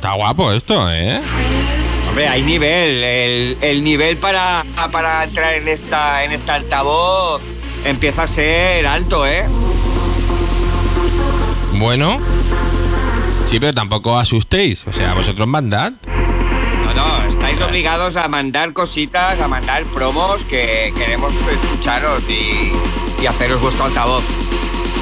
está guapo esto, ¿eh? Hombre, hay nivel. El nivel para entrar en esta altavoz empieza a ser alto, ¿eh? Bueno. Sí, pero tampoco asustéis. O sea, vosotros mandad. No, estáis obligados a mandar cositas, a mandar promos, que queremos escucharos y haceros vuestro altavoz.